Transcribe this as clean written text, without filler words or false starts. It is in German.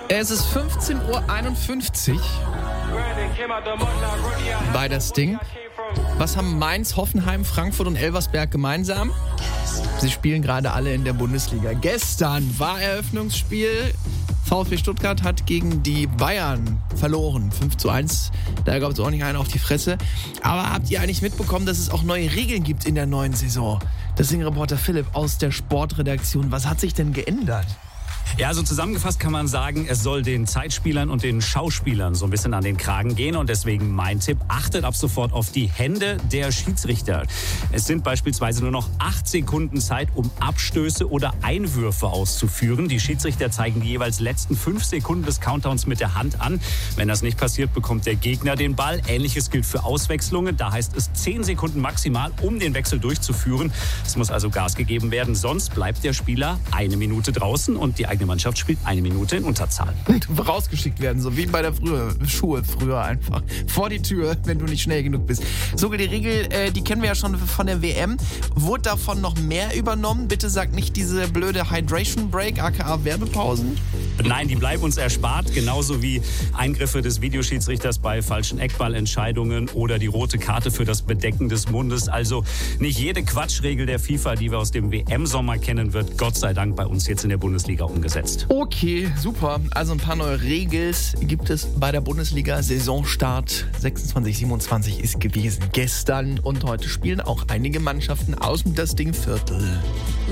Es ist 15:51 Uhr bei das Ding. Was haben Mainz, Hoffenheim, Frankfurt und Elversberg gemeinsam? Sie spielen gerade alle in der Bundesliga. Gestern war Eröffnungsspiel. VfB Stuttgart hat gegen die Bayern verloren. 5:1. Da gab es auch nicht einen auf die Fresse. Aber habt ihr eigentlich mitbekommen, dass es auch neue Regeln gibt in der neuen Saison? Deswegen Reporter Philipp aus der Sportredaktion. Was hat sich denn geändert? Ja, also zusammengefasst kann man sagen, es soll den Zeitspielern und den Schauspielern so ein bisschen an den Kragen gehen. Und deswegen mein Tipp, achtet ab sofort auf die Hände der Schiedsrichter. Es sind beispielsweise nur noch 8 Sekunden Zeit, um Abstöße oder Einwürfe auszuführen. Die Schiedsrichter zeigen die jeweils letzten 5 Sekunden des Countdowns mit der Hand an. Wenn das nicht passiert, bekommt der Gegner den Ball. Ähnliches gilt für Auswechslungen. Da heißt es 10 Sekunden maximal, um den Wechsel durchzuführen. Es muss also Gas gegeben werden, sonst bleibt der Spieler 1 Minute draußen und die eigene Mannschaft spielt 1 Minute in Unterzahl. Und rausgeschickt werden, so wie bei der Schule früher einfach. Vor die Tür, wenn du nicht schnell genug bist. Sogar die Regel, die kennen wir ja schon von der WM. Wurde davon noch mehr übernommen? Bitte sag nicht diese blöde Hydration Break, aka Werbepausen. Nein, die bleiben uns erspart. Genauso wie Eingriffe des Videoschiedsrichters bei falschen Eckballentscheidungen oder die rote Karte für das Bedecken des Mundes. Also nicht jede Quatschregel der FIFA, die wir aus dem WM-Sommer kennen, wird Gott sei Dank bei uns jetzt in der Bundesliga umgesetzt. Okay, super. Also ein paar neue Regeln gibt es bei der Bundesliga. Saisonstart 26/27 ist gewesen gestern und heute spielen auch einige Mannschaften aus dem Das Ding Viertel.